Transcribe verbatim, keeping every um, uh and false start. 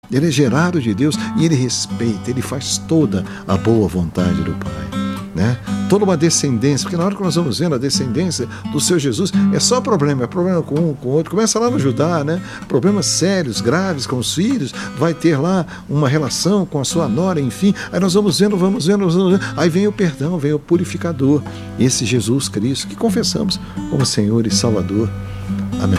Ele é gerado de Deus e ele respeita, ele faz toda a boa vontade do Pai. Né? Toda uma descendência, porque na hora que nós vamos vendo a descendência do seu Jesus, é só problema, é problema com um, com o outro. Começa lá no Judá, né? Problemas sérios, graves com os filhos, vai ter lá uma relação com a sua nora, enfim. Aí nós vamos vendo, vamos vendo, vamos vendo. Aí vem o perdão, vem o purificador, esse Jesus Cristo, que confessamos como Senhor e Salvador. Amém.